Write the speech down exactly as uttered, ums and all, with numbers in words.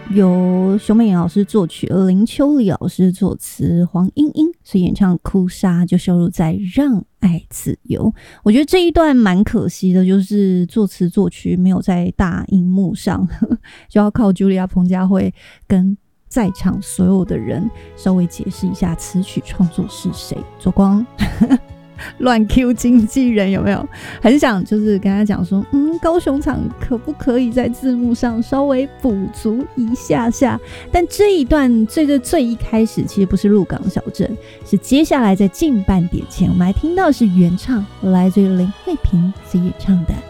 由熊美妍老师作曲，林秋离老师作词，黄莺莺所以演唱《哭砂》就收录在《让爱自由》。我觉得这一段蛮可惜的，就是作词作曲没有在大荧幕上，就要靠 Julia 彭佳慧跟在场所有的人稍微解释一下词曲创作是谁。左光乱 Q 经纪人有没有？很想就是跟他讲说，嗯，高雄场可不可以在字幕上稍微补足一下下？但这一段最最最一开始其实不是鹿港小镇，是接下来在近半点前，我们还听到是原唱，来自于林慧萍所演唱的。